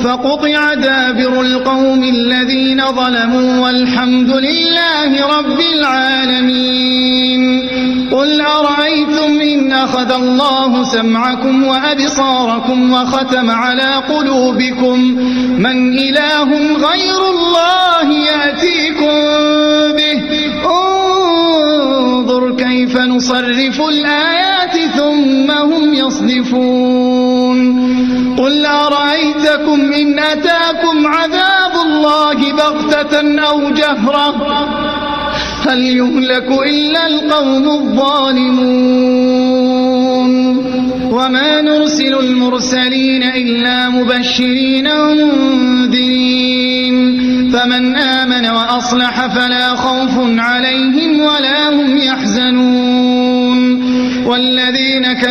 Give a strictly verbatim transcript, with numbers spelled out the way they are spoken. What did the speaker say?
فقطع دابر القوم الذين ظلموا والحمد لله رب العالمين. قل أرأيتم إن أخذ الله سمعكم وأبصاركم وختم على قلوبكم من إله غير الله يأتيكم به انظر كيف نصرف الآيات ثم هم يصدفون. قل أرأيتكم إن أتاكم عذاب الله بغتة أو جهرة هل يهلك إلا القوم الظالمون. وما نرسل المرسلين إلا مبشرين ومنذرين فمن آمن وأصلح فلا خوف عليهم ولا هم يحزنون. والذين